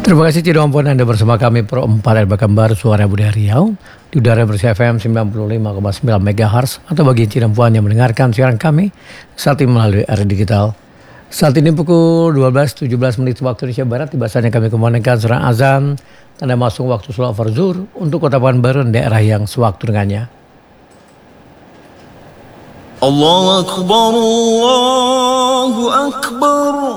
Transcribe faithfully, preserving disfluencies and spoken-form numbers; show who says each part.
Speaker 1: Terima kasih tidak ampun Anda bersama kami Pro empat R Bakambar Suara Budaya Riau di udara bersih F M sembilan puluh lima koma sembilan MHz atau bagi tidak puan yang mendengarkan siaran kami saat ini melalui area digital. Saat ini pukul dua belas tujuh belas menit waktu Indonesia Barat, tiba saatnya kami kumandangkan surah azan tanda masuk waktu sholat farzur untuk Kota Pekanbaru dan daerah yang sewaktu dengannya.
Speaker 2: Allahu Akbar, Allahu Akbar.